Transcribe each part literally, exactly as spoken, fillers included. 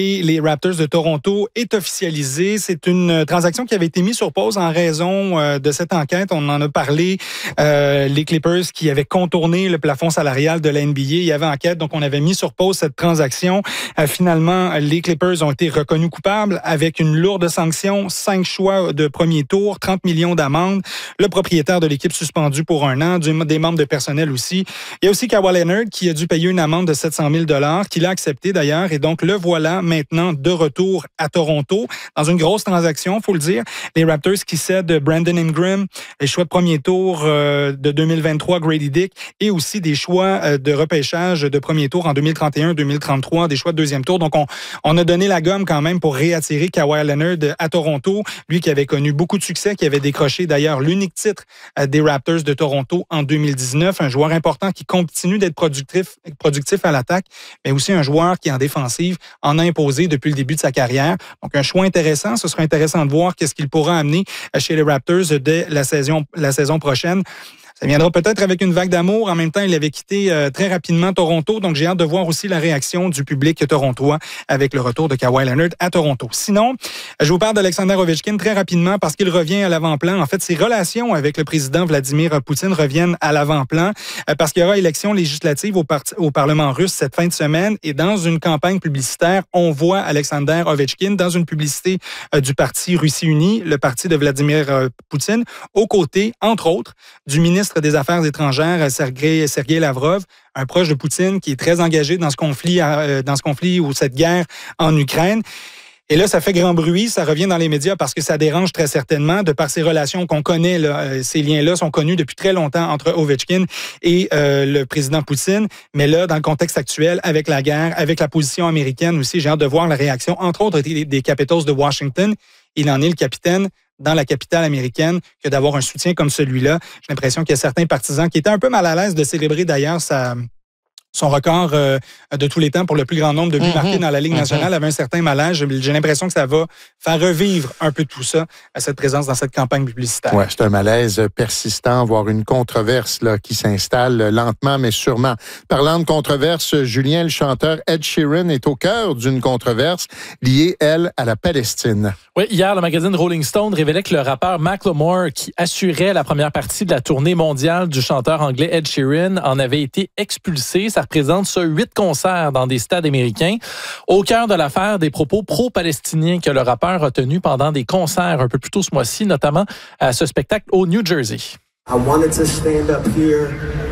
Et les Raptors de Toronto est officialisé. C'est une transaction qui avait été mise sur pause en raison euh, de cette enquête. On en a parlé. Euh, les Clippers qui avaient contourné le plafond salarial de la N B A. Il y avait enquête, donc on avait mis sur pause cette transaction. Euh, finalement, les Clippers ont été reconnus coupables avec une lourde sanction, cinq choix de premier tour, trente millions d'amende. Le propriétaire de l'équipe suspendu pour un an, du, des membres de personnel aussi. Il y a aussi Kawhi Leonard qui a dû payer une amende de sept cent mille dollars, qu'il a accepté d'ailleurs. Et donc, le voilà maintenant de retour à Toronto dans une grosse transaction, il faut le dire. Les Raptors qui cèdent Brandon Ingram, les choix de premier tour euh, de deux mille vingt-trois, Grady Dick, et aussi des choix euh, de repêchage de premier tour en deux mille trente et un, deux mille trente-trois, des choix de deuxième tour. Donc, on, on a donné la gomme quand même pour réattirer Kawhi Leonard à Toronto, lui qui avait connu beaucoup de succès, qui avait décroché d'ailleurs l'unique titre euh, des Raptors de Toronto en deux mille dix-neuf. Un joueur important qui continue d'être productif, productif à l'attaque, mais aussi un joueur qui, en défensive, en a imposé depuis le début de sa carrière. Donc, un choix intéressant. Ce sera intéressant de voir qu'est-ce qu'il pourra amener chez les Raptors dès la saison, la saison prochaine. Ça viendra peut-être avec une vague d'amour. En même temps, il avait quitté euh, très rapidement Toronto. Donc, j'ai hâte de voir aussi la réaction du public torontois avec le retour de Kawhi Leonard à Toronto. Sinon, je vous parle d'Alexander Ovechkin très rapidement parce qu'il revient à l'avant-plan. En fait, ses relations avec le président Vladimir Poutine reviennent à l'avant-plan euh, parce qu'il y aura élection législative au, par- au Parlement russe cette fin de semaine. Et dans une campagne publicitaire, on voit Alexander Ovechkin dans une publicité euh, du parti Russie Unie, le parti de Vladimir euh, Poutine, aux côtés, entre autres, du ministre des Affaires étrangères, Sergei, Sergei Lavrov, un proche de Poutine qui est très engagé dans ce conflit, euh, dans ce conflit ou cette guerre en Ukraine. Et là, ça fait grand bruit, ça revient dans les médias parce que ça dérange très certainement, de par ces relations qu'on connaît, là, ces liens-là sont connus depuis très longtemps entre Ovechkin et euh, le président Poutine. Mais là, dans le contexte actuel, avec la guerre, avec la position américaine aussi, j'ai hâte de voir la réaction, entre autres, des, des Capitals de Washington. Il en est le capitaine dans la capitale américaine que d'avoir un soutien comme celui-là. J'ai l'impression qu'il y a certains partisans qui étaient un peu mal à l'aise de célébrer d'ailleurs sa... son record euh, de tous les temps pour le plus grand nombre de buts mm-hmm. marqués dans la Ligue nationale mm-hmm. avait un certain malaise. J'ai l'impression que ça va faire revivre un peu tout ça, à cette présence dans cette campagne publicitaire. Oui, c'est un malaise persistant, voire une controverse là, qui s'installe lentement mais sûrement. Parlant de controverse, Julien, le chanteur Ed Sheeran est au cœur d'une controverse liée, elle, à la Palestine. Oui, hier, le magazine Rolling Stone révélait que le rappeur Macklemore, qui assurait la première partie de la tournée mondiale du chanteur anglais Ed Sheeran, en avait été expulsé. Ça représente ça huit concerts dans des stades américains. Au cœur de l'affaire, des propos pro-palestiniens que le rappeur a tenus pendant des concerts un peu plus tôt ce mois-ci, notamment à ce spectacle au New Jersey. I wanted to stand up here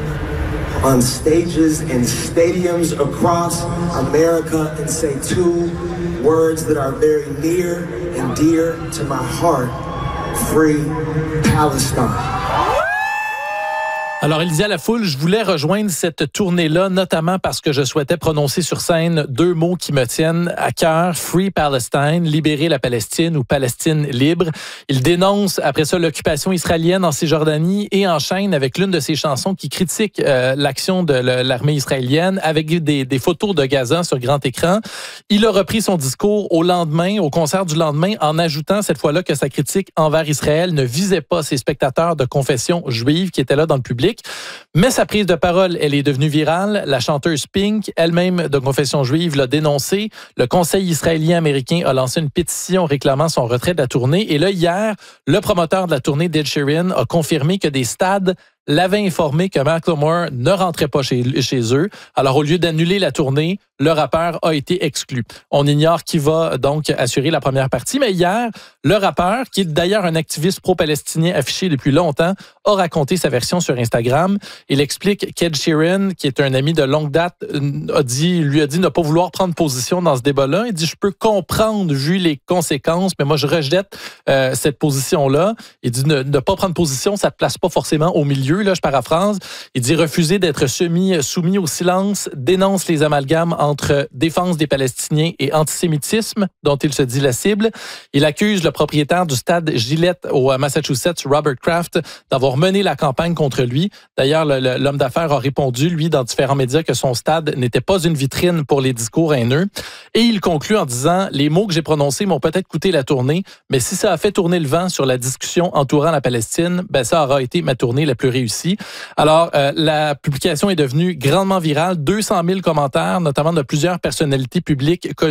on stages and stadiums across America and say two words that are very near and dear to my heart. Free Palestine. Alors, il disait à la foule, je voulais rejoindre cette tournée-là, notamment parce que je souhaitais prononcer sur scène deux mots qui me tiennent à cœur, Free Palestine, libérer la Palestine ou Palestine libre. Il dénonce après ça l'occupation israélienne en Cisjordanie et enchaîne avec l'une de ses chansons qui critique euh, l'action de l'armée israélienne avec des, des photos de Gaza sur grand écran. Il a repris son discours au lendemain, au concert du lendemain, en ajoutant cette fois-là que sa critique envers Israël ne visait pas ses spectateurs de confession juive qui étaient là dans le public. Mais sa prise de parole, elle est devenue virale. La chanteuse Pink, elle-même de confession juive, l'a dénoncée. Le Conseil israélien-américain a lancé une pétition réclamant son retrait de la tournée. Et là, hier, le promoteur de la tournée d'Ed Sheeran a confirmé que des stades l'avait informé que Macklemore ne rentrait pas chez, chez eux. Alors, au lieu d'annuler la tournée, le rappeur a été exclu. On ignore qui va donc assurer la première partie, mais hier, le rappeur, qui est d'ailleurs un activiste pro-palestinien affiché depuis longtemps, a raconté sa version sur Instagram. Il explique qu'Ed Sheeran, qui est un ami de longue date, a dit, lui a dit ne pas vouloir prendre position dans ce débat-là. Il dit, je peux comprendre vu les conséquences, mais moi, je rejette euh, cette position-là. Il dit, ne, ne pas prendre position, ça ne te place pas forcément au milieu. Là, je paraphrase. Il dit refuser d'être soumis, soumis au silence, dénonce les amalgames entre défense des Palestiniens et antisémitisme, dont il se dit la cible. Il accuse le propriétaire du stade Gillette au Massachusetts, Robert Kraft, d'avoir mené la campagne contre lui. D'ailleurs, le, le, l'homme d'affaires a répondu, lui, dans différents médias, que son stade n'était pas une vitrine pour les discours haineux. Et il conclut en disant « Les mots que j'ai prononcés m'ont peut-être coûté la tournée, mais si ça a fait tourner le vent sur la discussion entourant la Palestine, ben ça aura été ma tournée la plus réussie. » Alors, euh, la publication est devenue grandement virale. deux cent mille commentaires, notamment de plusieurs personnalités publiques connues.